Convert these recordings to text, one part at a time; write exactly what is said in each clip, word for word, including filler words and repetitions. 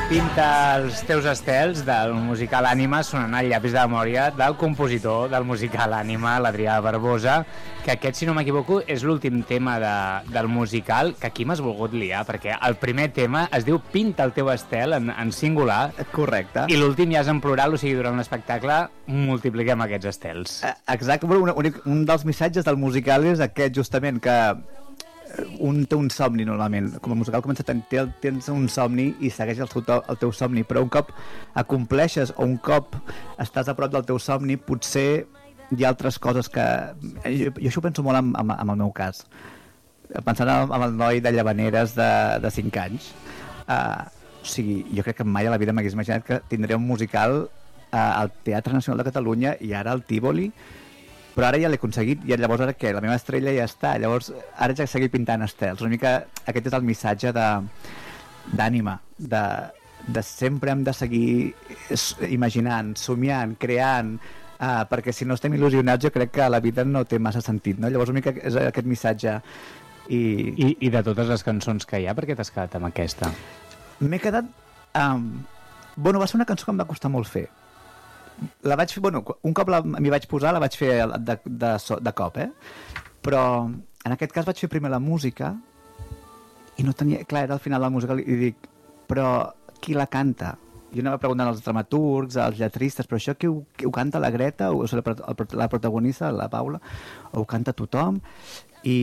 Pinta els teus estels del musical Ànima sonant al llapis de memòria del compositor del musical Ànima, l'Adrià Barbosa, que aquest, si no m'equivoco, és l'últim tema de, del musical, que aquí m'has volgut liar, perquè el primer tema es diu Pinta el teu estel en, en singular. Correcte. I l'últim ja és en plural, o sigui, durant l'espectacle multipliquem aquests estels. Exacte, un, un, un dels missatges del musical és aquest, justament, que un té un somni normalment, com a musical comença a tenir, tens un somni i segueix el, seu, el teu somni, però un cop acompleixes o un cop estàs a prop del teu somni, potser hi ha altres coses que... Jo, jo això ho penso molt en, en, en el meu cas, pensant en, en el noi de Llavaneres de, de cinc anys. Uh, o sigui, jo crec que mai a la vida m'hagués imaginat que tindria un musical uh, al Teatre Nacional de Catalunya i ara al Tívoli, però ara ja l'he aconseguit, i llavors ara què? La meva estrella ja està, llavors ara ja seguir pintant estels. Una mica aquest és el missatge d'Ànima, de, de, de sempre hem de seguir imaginant, somiant, creant, uh, perquè si no estem il·lusionats jo crec que la vida no té massa sentit, no? Llavors una mica és aquest missatge. I, I, i de totes les cançons que hi ha, per què t'has quedat amb aquesta? M'he quedat... Um, bueno, va ser una cançó que em va costar molt fer. La vaig fer, bueno, un cop m'hi vaig posar la vaig fer de, de, de cop, eh? Però en aquest cas vaig fer primer la música i no tenia... Clar, era al final de la música i dic, però qui la canta? Jo anava preguntant als dramaturgs, als lletristes, però això qui ho, qui ho canta la Greta, o la, la protagonista, la Paula, o ho canta tothom? I,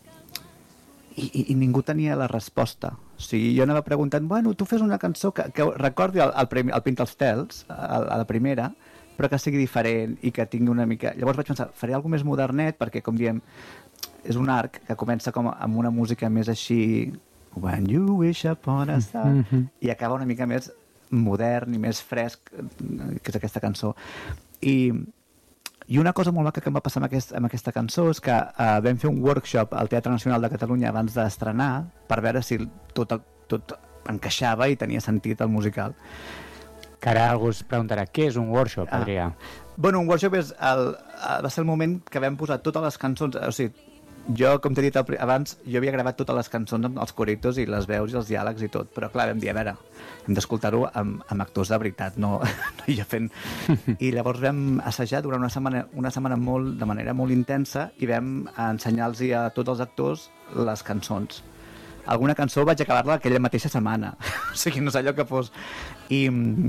i, i ningú tenia la resposta. O sigui, jo anava preguntant, bueno, tu fes una cançó que, que recordi el, el, premi, el Pinta els Tels, a, a la primera, però que sigui diferent i que tingui una mica... Llavors vaig pensar, faré alguna més modernet, perquè, com diem, és un arc que comença com amb una música més així... When you wish upon a star... Mm-hmm. I acaba una mica més modern i més fresc, que és aquesta cançó. I... I una cosa molt maca que em va passar amb, aquest, amb aquesta cançó és que uh, vam fer un workshop al Teatre Nacional de Catalunya abans d'estrenar per veure si tot, tot encaixava i tenia sentit el musical. Que ara algú es preguntarà, què és un workshop, Adrià? Ah. Bueno, un workshop és el, va ser el moment que vam posar totes les cançons, o sigui, jo, com t'he dit abans, jo havia gravat totes les cançons amb els coritos i les veus i els diàlegs i tot, però clar, vam dir, a veure, hem d'escoltar-ho amb, amb actors de veritat, no, no jo fent... I llavors vam assajar durant una setmana, una setmana molt, de manera molt intensa i vam ensenyar-los a tots els actors les cançons. Alguna cançó vaig acabar-la aquella mateixa setmana, o sigui, no sé allò que fos. I...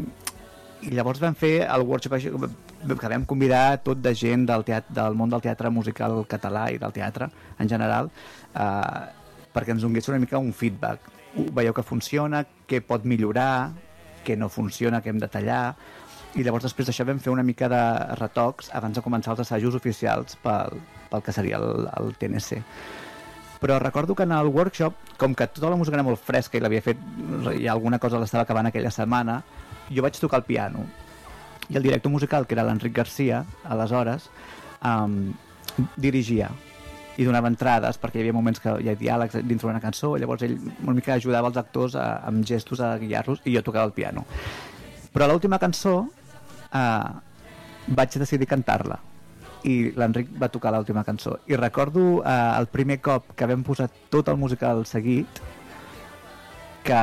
I llavors vam fer el workshop que vam convidar tot de gent del, teatre, del món del teatre musical català i del teatre en general, eh, perquè ens donés una mica un feedback. Veieu que funciona, què pot millorar, què no funciona, què hem de tallar, i llavors després d'això vam fer una mica de retocs abans de començar els assajos oficials pel, pel que seria el, el T N C. Però recordo que en el workshop, com que tota la música era molt fresca i l'havia fet, i alguna cosa l'estava acabant aquella setmana, jo vaig tocar el piano i el director musical, que era l'Enric Garcia, aleshores, um, dirigia i donava entrades, perquè hi havia moments que hi ha diàlegs dintre d'una cançó, i llavors ell una mica ajudava els actors a, amb gestos a guiar-los, i jo tocava el piano. Però a l'última cançó uh, vaig decidir cantar-la, i l'Enric va tocar l'última cançó. I recordo uh, el primer cop que vam posar tot el musical seguit, que...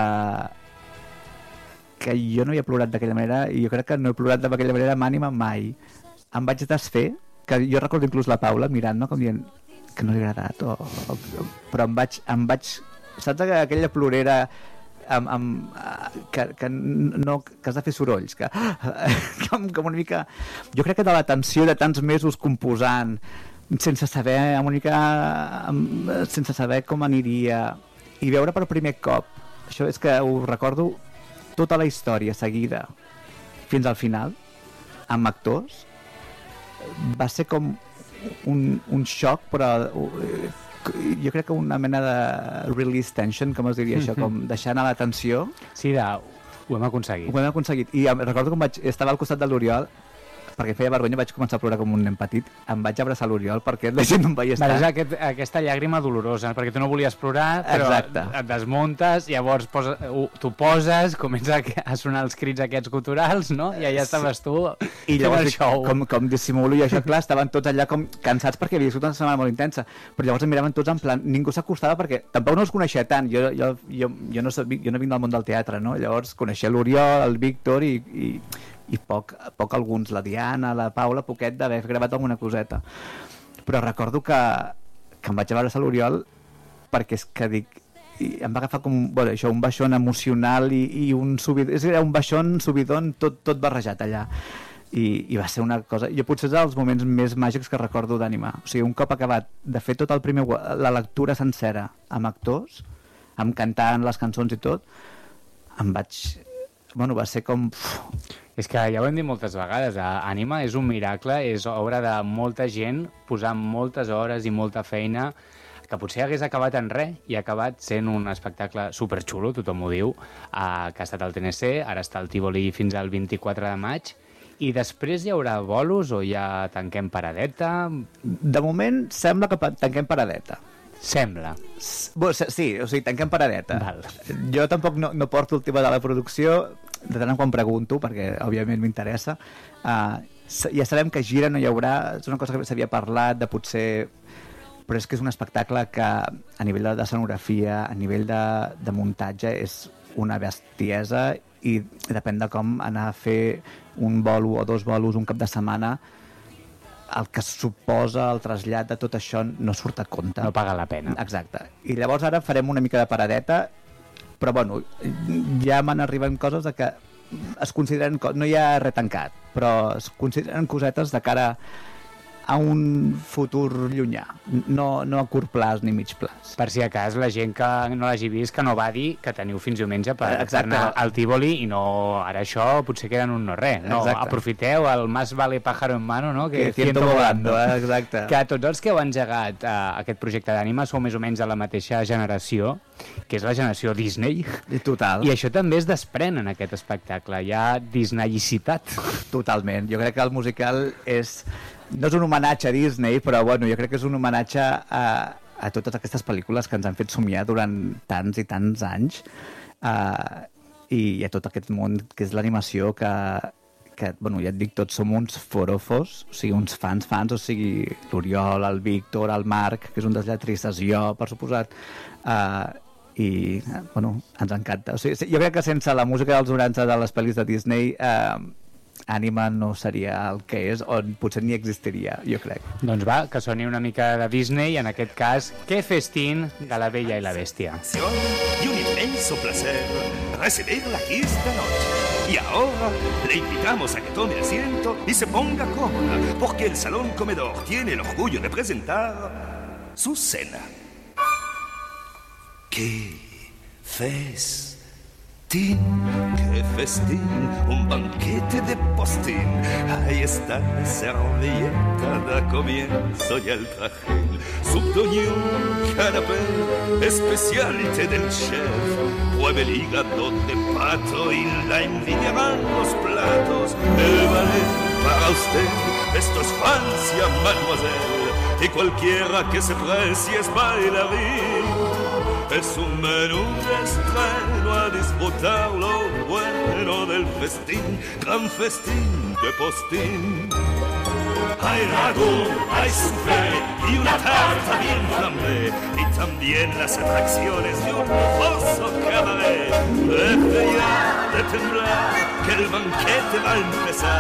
que jo no havia plorat d'aquella manera, i jo crec que no he plorat d'aquella manera amb Ànima mai. Em vaig desfer, que jo recordo inclús la Paula mirant, no? Com dient que no li ha agradat, o, o, però em vaig, em vaig... Saps aquella plorera amb, amb, que, que, no, que has de fer sorolls, que, com, com una mica... Jo crec que de la tensió de tants mesos composant, sense saber, una mica, sense saber com aniria, i veure per primer cop, això és que ho recordo, tota la història seguida fins al final amb actors va ser com un, un xoc, però jo crec que una mena de release tension, com es diria això, com deixar anar la tensió. Sí, de... ho hem aconseguit. Ho hem aconseguit. I recordo com vaig... estava al costat de l'Oriol perquè feia vergonya, vaig començar a plorar com un nen petit, em vaig abraçar l'Oriol perquè la gent no em veia estar. És aquest, aquesta llàgrima dolorosa, perquè tu no volies plorar, però Exacte. et desmuntes, llavors posa, t'ho poses, comença a sonar els crits aquests guturals, no? I allà estaves tu I llavors, show. com, com dissimulo i això, clar, estaven tots allà com cansats perquè havia sigut una setmana molt intensa, però llavors em miraven tots en plan, ningú s'acostava perquè tampoc no els coneixia tant, jo, jo, jo, jo, no, soc, jo no vinc del món del teatre, no? Llavors coneixia l'Oriol, el Víctor i, i, i poc, poc alguns, la Diana, la Paula, poquet d'haver gravat alguna coseta. Però recordo que, que em vaig abraçar l'Oriol perquè és que dic, i em va agafar com bueno, això, un baixón emocional i, i un subidon, és era un baixón, subidon, tot, tot barrejat allà. I, i va ser una cosa... Jo potser és dels moments més màgics que recordo d'animar. O sigui, un cop acabat de fer tot el primer... la lectura sencera amb actors, amb cantant les cançons i tot, em vaig... Bueno, va ser com... És que ja ho hem dit moltes vegades, Ànima és un miracle, és obra de molta gent, posant moltes hores i molta feina, que potser hagués acabat en res i ha acabat sent un espectacle superxulo, tothom ho diu, eh, que ha estat al T N C, ara està al Tívoli fins al vint-i-quatre de maig, i després hi haurà bolos o ja tanquem paradeta? De moment sembla que tanquem paradeta. Sembla. Bueno, sí, o sigui, tanquem paradeta. Val. Jo tampoc no, no porto el tema de la producció, de tant en quan pregunto, perquè òbviament m'interessa. Uh, ja sabem que gira no hi haurà, és una cosa que s'havia parlat de potser... Però és que és un espectacle que a nivell de escenografia, a nivell de, de muntatge, és una bestiesa i depèn de com anar a fer un bolo o dos bolos un cap de setmana, el que suposa el trasllat de tot això no surt a compte. No paga la pena. Exacte. I llavors ara farem una mica de paradeta, però bueno, ja m'han arribat coses de que es consideren... No hi ha res tancat, però es consideren cosetes de cara a un futur llunyà, no, no a curt plaç ni mig plaç. Per si a cas, la gent que no l'hagi vist, que no va dir que teniu fins diumenge per, per anar al Tívoli i no... Ara això potser queda en un no res. No, exacte. Aprofiteu el más vale pájaro en mano, no? Que, que ciento volando, eh? Exacte. Que tots els que heu engegat uh, aquest projecte d'Ànima sou més o menys de la mateixa generació, que és la generació Disney. I total. I això també es desprèn en aquest espectacle. Hi ha disneyicitat. Totalment. Jo crec que el musical és... No és un homenatge a Disney, però bueno, jo crec que és un homenatge a, a totes aquestes pel·lícules que ens han fet somiar durant tants i tants anys, uh, i a tot aquest món que és l'animació que, que, bueno, ja et dic, tots som uns forofos, o sigui, uns fans, fans, o sigui, l'Oriol, el Víctor, el Marc, que és un dels lletristes, jo, per suposat, uh, i, bueno, ens encanta. O sigui, jo crec que sense la música dels noranta de les pel·lis de Disney... Uh, Ànima no seria el que és, o potser ni existiria, jo crec. Doncs va, que soni una mica de Disney, en aquest cas, Qué festín de La Bella y la Bestia. Y un inmenso placer recibirla aquí esta noche. Y ahora le invitamos a que tome asiento y se ponga cómoda, porque el Salón Comedor tiene el orgullo de presentar su cena. ¡Qué festín! ¡Qué festín! Un banquete de postín. Ahí está la servilleta, da comienzo ya el trajín. Subdoñó canapé, especialité del chef. Pruebe el hígado de pato y la envidiarán los platos. El ballet para usted, esto es Francia, mademoiselle. Y cualquiera que se precie es bailarín. Es un menú de estreno a disfrutar lo bueno del festín, gran festín de postín. Hay ragú, hay soufflé y una tarta bien flambé, y también las atracciones de un lujoso cabaret. Deje ya de temblar, que el banquete va a empezar.